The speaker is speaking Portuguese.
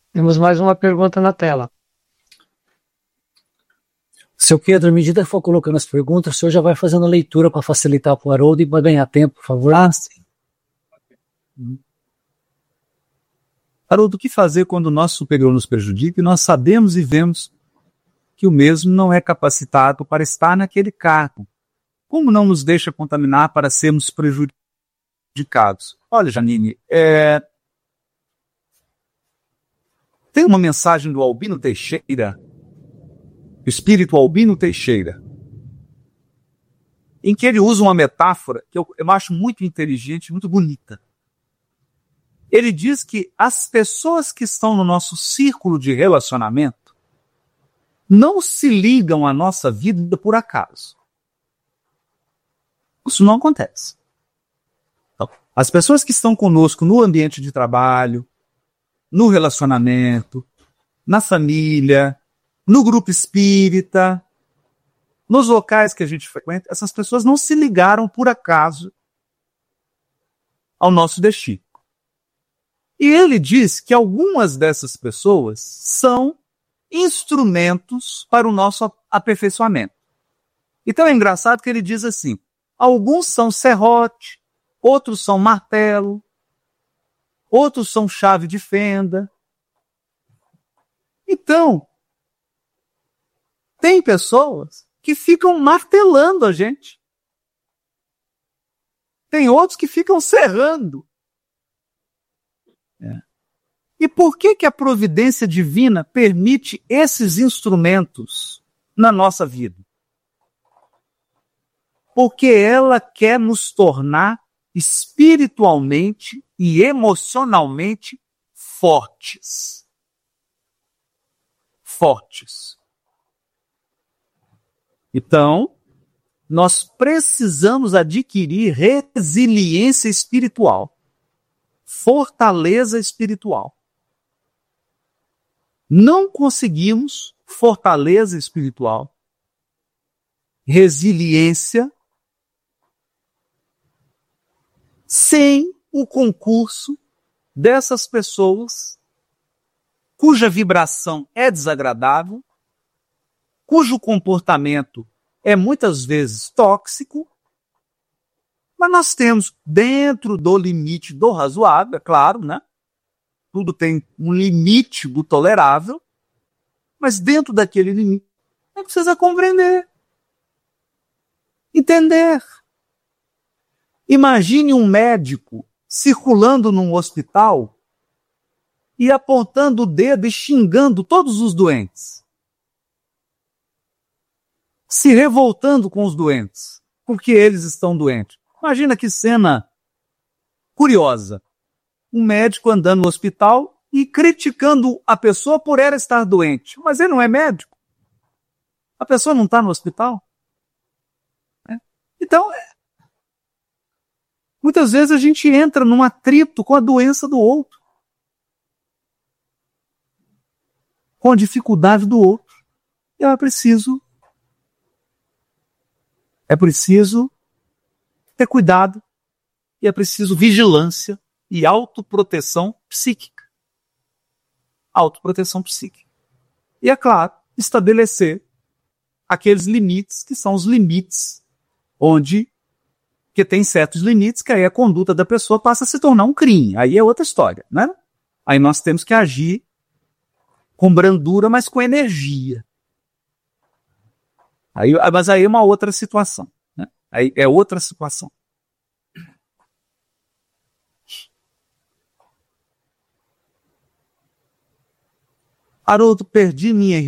Temos mais uma pergunta na tela. Seu Pedro, à medida que for colocando as perguntas, o senhor já vai fazendo a leitura para facilitar para o Haroldo e para ganhar tempo, por favor. Sim. Haroldo, o que fazer quando o nosso superior nos prejudica e nós sabemos e vemos que o mesmo não é capacitado para estar naquele cargo? Como não nos deixa contaminar para sermos prejudicados? Olha, Janine, tem uma mensagem do Albino Teixeira, o espírito Albino Teixeira, em que ele usa uma metáfora que eu acho muito inteligente, muito bonita. Ele diz que as pessoas que estão no nosso círculo de relacionamento não se ligam à nossa vida por acaso. Isso não acontece. Então, as pessoas que estão conosco no ambiente de trabalho, no relacionamento, na família, no grupo espírita, nos locais que a gente frequenta, essas pessoas não se ligaram por acaso ao nosso destino. E ele diz que algumas dessas pessoas são instrumentos para o nosso aperfeiçoamento. Então é engraçado que ele diz assim, alguns são serrote, outros são martelo, outros são chave de fenda. Então, tem pessoas que ficam martelando a gente. Tem outros que ficam serrando. E por que a providência divina permite esses instrumentos na nossa vida? Porque ela quer nos tornar espiritualmente e emocionalmente fortes. Fortes. Então, nós precisamos adquirir resiliência espiritual, fortaleza espiritual. Não conseguimos fortaleza espiritual, resiliência, sem o concurso dessas pessoas cuja vibração é desagradável, cujo comportamento é muitas vezes tóxico, mas nós temos dentro do limite do razoável, é claro, né? Tudo tem um limite do tolerável, mas dentro daquele limite, a gente precisa compreender, entender. Imagine um médico circulando num hospital e apontando o dedo e xingando todos os doentes. Se revoltando com os doentes, porque eles estão doentes. Imagina que cena curiosa. Um médico andando no hospital e criticando a pessoa por ela estar doente. Mas ele não é médico. A pessoa não está no hospital. Então, muitas vezes a gente entra num atrito com a doença do outro. Com a dificuldade do outro. E é preciso ter cuidado e é preciso vigilância e autoproteção psíquica. Autoproteção psíquica. E, é claro, estabelecer aqueles limites que são os limites que tem certos limites que aí a conduta da pessoa passa a se tornar um crime. Aí é outra história, né? Aí nós temos que agir com brandura, mas com energia. Mas aí é uma outra situação. Né? Aí é outra situação. Haroldo, perdi minha irmã.